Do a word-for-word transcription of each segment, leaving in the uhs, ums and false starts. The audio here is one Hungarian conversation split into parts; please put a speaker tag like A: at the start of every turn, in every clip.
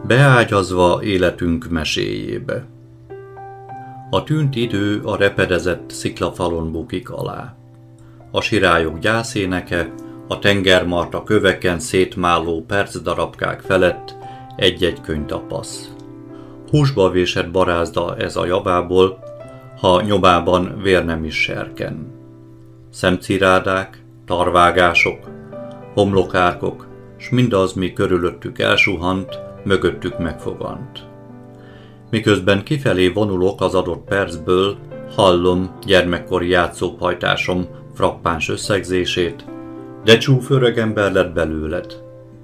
A: Beágyazva életünk meséjébe. A tűnt idő a repedezett sziklafalon bukik alá. A sirályok gyászéneke, a tengermarta köveken szétmáló percdarabkák felett egy-egy könyvtapasz. Húsba vésett barázda ez a javából, ha nyomában vér nem is serken. Szemcirádák, tarvágások, homlokárkok, s mindaz, mi körülöttük elsuhant, mögöttük megfogant. Miközben kifelé vonulok az adott percből, hallom gyermekkori játszópajtásom frappáns összegzését, de csúf öregember lett belőled.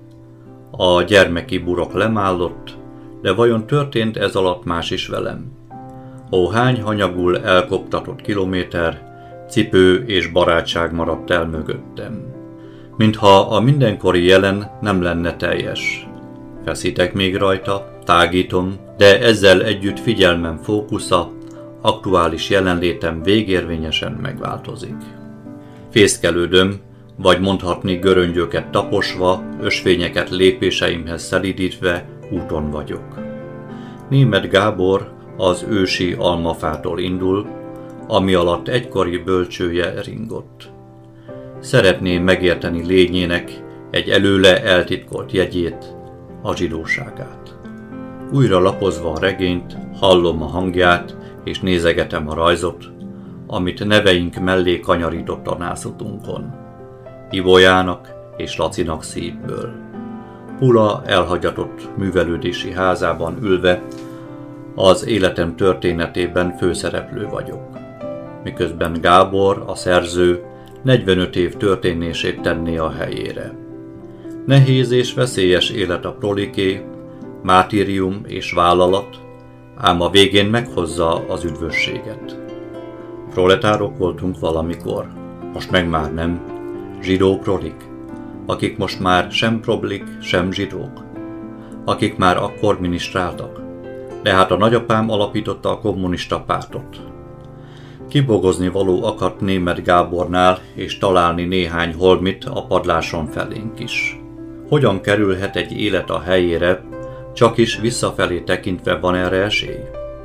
A: A gyermeki burok lemállott, de vajon történt ez alatt más is velem? Ó, hány hanyagul elkoptatott kilométer, cipő és barátság maradt el mögöttem. Mintha a mindenkori jelen nem lenne teljes. Feszítek még rajta, tágítom, de ezzel együtt figyelmem fókusza, aktuális jelenlétem végérvényesen megváltozik. Fészkelődöm, vagy mondhatni göröngyöket taposva, ösvényeket lépéseimhez szelídítve úton vagyok. Németh Gábor az ősi almafától indul, ami alatt egykori bölcsője ringott. Szeretném megérteni lényének egy előle eltitkolt jegyét, a zsidóságát. Újra lapozva a regényt, hallom a hangját, és nézegetem a rajzot, amit neveink mellé kanyarított a nászutunkon. Ibolyának és Lacinak szívből. Pula elhagyatott művelődési házában ülve, az életem történetében főszereplő vagyok. Miközben Gábor, a szerző, negyvenöt év történését tenné a helyére. Nehéz és veszélyes élet a proliké, mártírium és vállalat, ám a végén meghozza az üdvösséget. Proletárok voltunk valamikor, most meg már nem, zsidó prolik, akik most már sem problik, sem zsidók, akik már akkor minisztráltak, de hát a nagyapám alapította a kommunista pártot. Kibogozni való akadt Németh Gábornál, és találni néhány holmit a padláson felénk is. Hogyan kerülhet egy élet a helyére, csak is visszafelé tekintve van erre esély?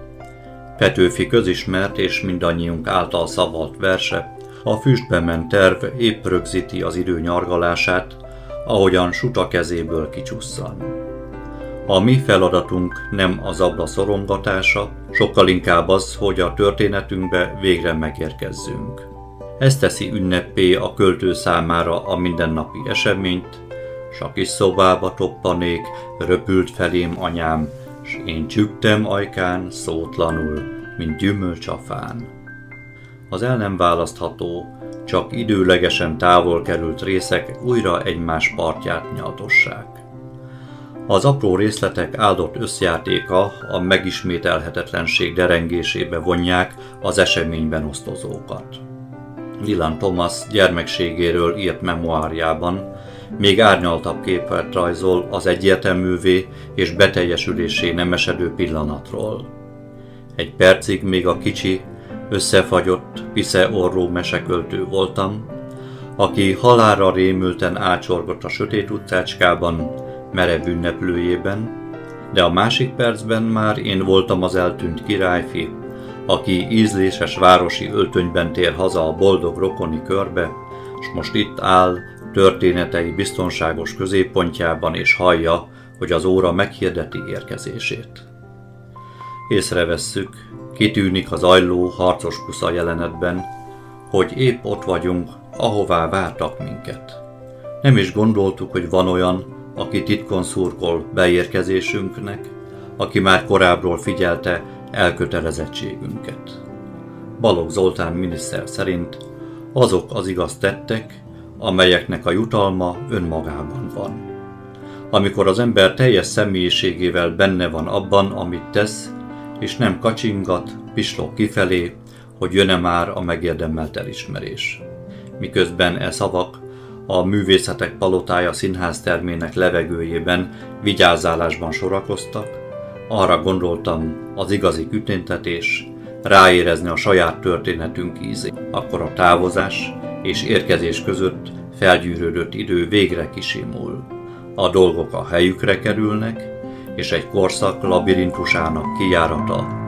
A: Petőfi közismert és mindannyiunk által szavalt verse, a füstbe ment terv épp rögzíti az idő nyargalását, ahogyan suta kezéből kicsusszan. A mi feladatunk nem az abla szorongatása, sokkal inkább az, hogy a történetünkbe végre megérkezzünk. Ez teszi ünneppé a költő számára a mindennapi eseményt, s a kis szobába toppanék, röpült felém anyám, s én csügtem ajkán szótlanul, mint gyümölcs a fán. Az el nem választható, csak időlegesen távol került részek újra egymás partját nyaltossák. Az apró részletek áldott összjátéka, a megismételhetetlenség derengésébe vonják az eseményben osztozókat. Dylan Thomas gyermekségéről írt memoárjában még árnyaltabb képet rajzol az egyértelművé és beteljesülésé nem esedő pillanatról. Egy percig még a kicsi, összefagyott, pisze-orró meseköltő voltam, aki halálra rémülten ácsorgott a sötét utcácskában, merev ünneplőjében, de a másik percben már én voltam az eltűnt királyfi, aki ízléses városi öltönyben tér haza a boldog rokoni körbe, s most itt áll történetei biztonságos középpontjában, és hallja, hogy az óra meghirdeti érkezését. Észrevesszük, kitűnik az ajló, harcos pusza jelenetben, hogy épp ott vagyunk, ahová vártak minket. Nem is gondoltuk, hogy van olyan, aki titkon szurkol beérkezésünknek, aki már korábbról figyelte elkötelezettségünket. Balogh Zoltán miniszter szerint azok az igaz tettek, amelyeknek a jutalma önmagában van. Amikor az ember teljes személyiségével benne van abban, amit tesz, és nem kacsingat, pislog kifelé, hogy jön-e már a megérdemelt elismerés. Miközben e szavak a Művészetek Palotája színháztermének levegőjében vigyázálásban sorakoztak, arra gondoltam, az igazi kitüntetés, ráérezni a saját történetünk ízét. Akkor a távozás és érkezés között felgyűrődött idő végre kisimul. A dolgok a helyükre kerülnek, és egy korszak labirintusának kijárata